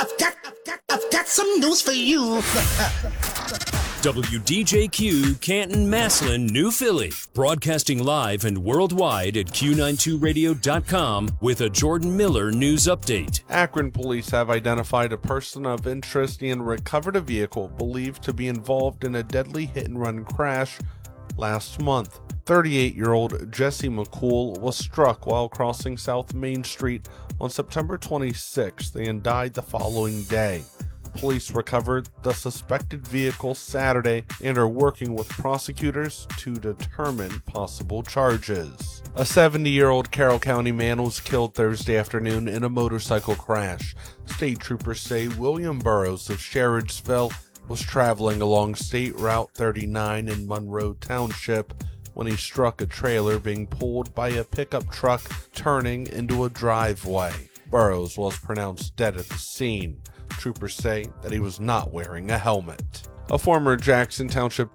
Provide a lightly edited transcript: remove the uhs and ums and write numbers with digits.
I've got some news for you. WDJQ Canton, Massillon, New Philly. Broadcasting live and worldwide at Q92radio.com with a Jordan Miller news update. Akron police have identified a person of interest and recovered a vehicle believed to be involved in a deadly hit-and-run crash last month. 38-year-old Jesse McCool was struck while crossing South Main Street on September 26th and died the following day. Police recovered the suspected vehicle Saturday and are working with prosecutors to determine possible charges. A 70-year-old Carroll County man was killed Thursday afternoon in a motorcycle crash. State troopers say William Burrows of Sherridgeville was traveling along State Route 39 in Monroe Township when he struck a trailer being pulled by a pickup truck turning into a driveway. Burrows was pronounced dead at the scene. Troopers say that he was not wearing a helmet. A former Jackson Township